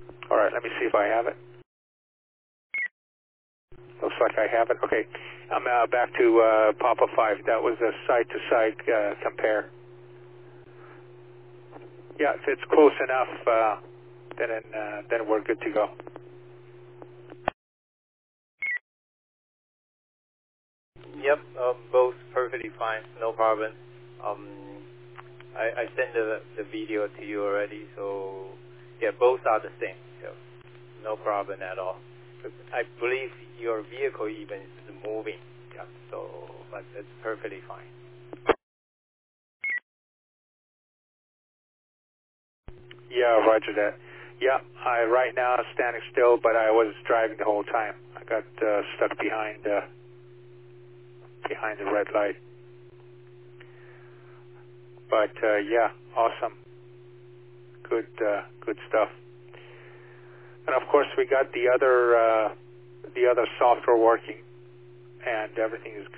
All right, let me see if I have it. Looks like I have it. Okay, I'm back to Papa 5. That was a side-to-side compare. Yeah, if it's close enough, then we're good to go. Yep, both perfectly fine, no problem. I sent the video to you already, so yeah, both are the same. So no problem at all. I believe your vehicle even is moving. Yeah, so but it's perfectly fine. Yeah, roger that. Yeah, right now I'm standing still, but I was driving the whole time. I got stuck behind the red light. But yeah, awesome. Good stuff. And of course, we got the other software working, and everything is good.